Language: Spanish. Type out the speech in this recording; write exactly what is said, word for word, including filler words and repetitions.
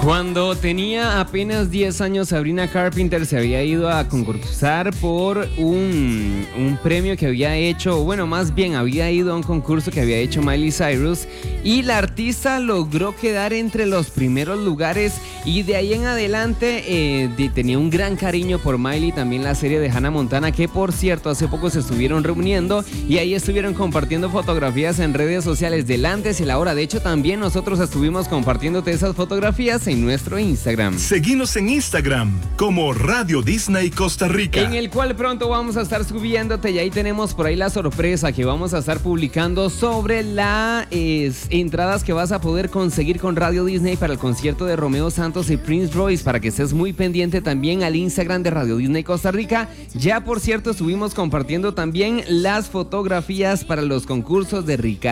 Cuando tenía apenas diez años, Sabrina Carpenter se había ido a concursar por un, un premio que había hecho, o bueno, más bien había ido a un concurso que había hecho Miley Cyrus, y la artista logró quedar entre los primeros lugares, y de ahí en adelante eh, de, tenía un gran cariño por Miley. También la serie de Hannah Montana, que por cierto hace poco se estuvieron reuniendo y ahí estuvieron compartiendo fotografías en redes sociales del antes y la hora. De hecho, también nosotros estuvimos compartiéndote esas fotografías en nuestro Instagram. Seguinos en Instagram como Radio Disney Costa Rica, en el cual pronto vamos a estar subiéndote, y ahí tenemos por ahí la sorpresa que vamos a estar publicando sobre las eh, entradas que vas a poder conseguir con Radio Disney para el concierto de Romeo Santos y Prince Royce, para que estés muy pendiente también al Instagram de Radio Disney Costa Rica. Ya por cierto estuvimos compartiendo también las fotografías para los concursos de Ricardo